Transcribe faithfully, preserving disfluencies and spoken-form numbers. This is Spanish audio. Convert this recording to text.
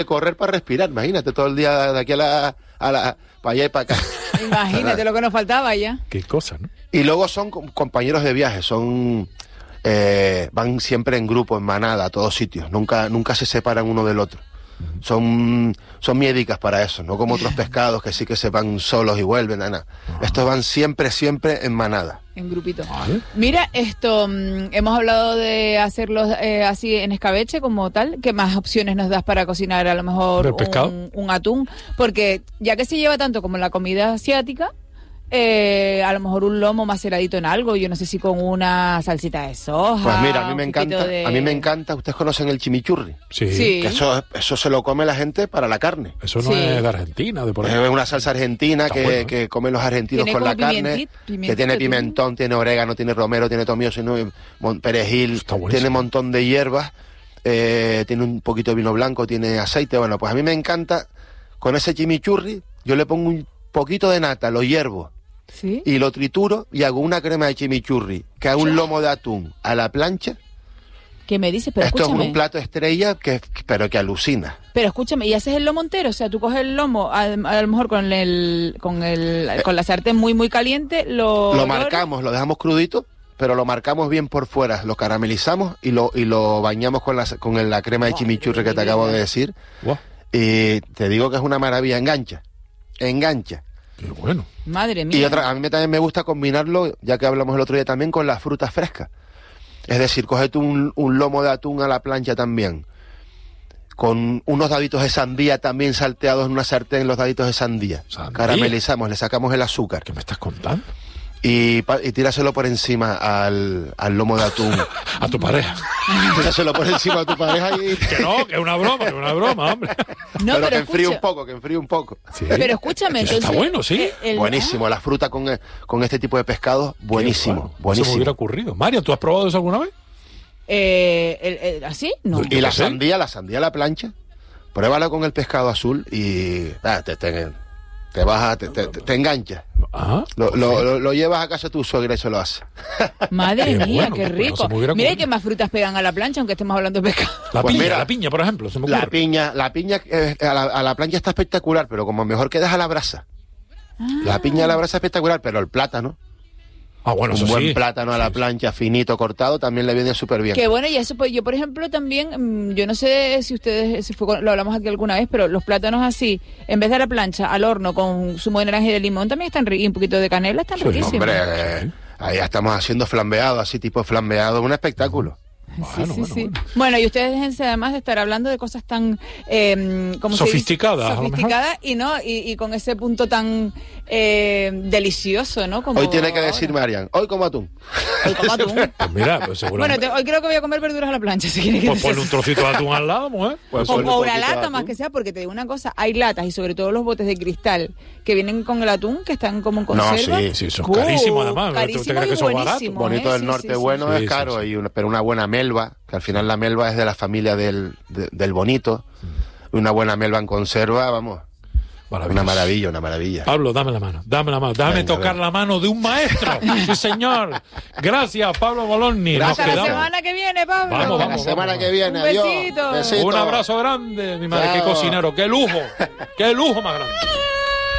correr para respirar, imagínate, todo el día de aquí a la, a la para allá y para acá. Imagínate lo que nos faltaba ya. Qué cosa, ¿no? Y luego son com- compañeros de viaje, son eh, van siempre en grupo, en manada, a todos sitios, nunca nunca se separan uno del otro. Son son miédicas para eso, no como otros pescados que sí que se van solos y vuelven, nada. Estos van siempre, siempre en manada. En grupito. Vale. Mira, esto, mmm, hemos hablado de hacerlos eh, así en escabeche como tal. ¿Qué más opciones nos das para cocinar a lo mejor ¿De pescado? un, un atún? Porque ya que se lleva tanto como la comida asiática, eh, a lo mejor un lomo maceradito en algo, yo no sé si con una salsita de soja. Pues mira, a mí me un poquito encanta, de... a mí me encanta, ustedes conocen el chimichurri, Sí. Sí. que eso eso se lo come la gente para la carne. Eso no Sí. es de Argentina, de por ahí. Es una salsa argentina Está que, bueno, ¿eh? que comen los argentinos Tiene con la como carne, pimentit- pimentito, que tiene tiene- pimentón, tiene orégano, tiene romero, tiene tomillo, tiene mon- perejil, Está buenísimo. tiene un montón de hierbas, eh, tiene un poquito de vino blanco, tiene aceite. Bueno, pues a mí me encanta, con ese chimichurri, yo le pongo un poquito de nata, lo hiervo ¿Sí? y lo trituro y hago una crema de chimichurri, que hago un lomo de atún a la plancha. ¿Qué me dices? Pero Esto escúchame. es un plato estrella, que, pero que alucina. Pero escúchame, ¿y haces el lomo entero? O sea, tú coges el lomo, a, a lo mejor con el con el con la sartén muy muy caliente, lo... Lo marcamos, lo dejamos crudito, pero lo marcamos bien por fuera, lo caramelizamos y lo y lo bañamos con la, con el- la crema de chimichurri que te acabo de decir. Guau, Y te digo que es una maravilla, engancha, engancha. qué bueno. Madre mía. Y otra, a mí también me gusta combinarlo, ya que hablamos el otro día también, con las frutas frescas. Es decir, cógete un, un lomo de atún a la plancha también, con unos daditos de sandía también salteados en una sartén, los daditos de sandía. ¿Sandía? Caramelizamos, le sacamos el azúcar ¿Qué me estás contando? y, pa- y tíraselo por encima al, al lomo de atún. A tu pareja. Tíraselo por encima a tu pareja y... Que no, que es una broma, que es una broma, hombre. No, pero, pero que enfríe escucha- un poco, que enfríe un poco. Sí. Pero escúchame, Eso entonces... está bueno, sí. eh, el- Buenísimo, la fruta con, eh, con este tipo de pescados, buenísimo, Qué bueno. Eso me buenísimo. hubiera ocurrido. Mario, ¿tú has probado eso alguna vez? Eh, el- el- ¿Así? No. Y la ¿Qué sé? sandía, la sandía a la plancha, pruébala con el pescado azul y ah, te, te, te vas a, te, te, te engancha. Ajá. Lo, lo, lo, lo llevas a casa de tu suegra y se lo hace. Madre Qué mía, bueno, qué pues no rico. se me hubiera Mira ocurrido. que más frutas pegan a la plancha, aunque estemos hablando de pescado. La Pues piña, mira, la piña, por ejemplo, se me ocurre. La piña, la piña eh, a, la, a la plancha está espectacular, pero como mejor quedas a la brasa. La piña a la brasa es espectacular, pero el plátano, Ah, bueno, un eso buen sí. plátano a la plancha, finito, cortado, también le viene súper bien. Qué bueno, y eso pues yo por ejemplo también, mm, yo no sé si ustedes, si fue, con- lo hablamos aquí alguna vez, pero los plátanos así, en vez de a la plancha, al horno con zumo de naranja y de limón, también están ricos, y un poquito de canela, están Sí, riquísimos. Hombre, eh, ahí ya estamos haciendo flambeado, así tipo flambeado, un espectáculo. Sí, Bueno, sí, bueno, sí. bueno. Bueno, y ustedes déjense además de estar hablando de cosas tan eh, ¿cómo se dice? Sofisticadas, a lo mejor. sofisticadas y no y, y con ese punto tan eh, delicioso, ¿no? Como Hoy tiene que ahora. decir Marian, hoy como atún. Hoy como atún. Pues mira, pues Bueno, seguramente. te- hoy creo que voy a comer verduras a la plancha, si quieres que Pues te ponle un sea- trocito de atún al lado, mujer. Pues o, ponle un o una poquito de lata atún. más que sea, porque te digo una cosa, hay latas y sobre todo los botes de cristal que vienen con el atún, que están como en No, conserva. sí, Sí, son Uh, carísimos además. ¿Tú te carísimos crees que y son baratos? buenísimos, Bonito ¿eh? del Sí, norte sí, sí. bueno Sí, es sí, caro, sí. y una- pero una buena melva, que al final la melva es de la familia del, de- del bonito. Una buena melva en conserva, vamos, Maravilloso. una maravilla, una maravilla. Pablo, dame la mano, dame la mano. Déjame Venga, tocar venga. la mano de un maestro. Sí, señor. Gracias, Pablo Bologni. Nos Hasta la Gracias. quedamos. semana que viene, Pablo. Vamos, la vamos, semana vamos. que viene, Un adiós. besito. Besito. Un abrazo grande, mi madre. Qué Chao. cocinero, qué lujo. Qué lujo más grande.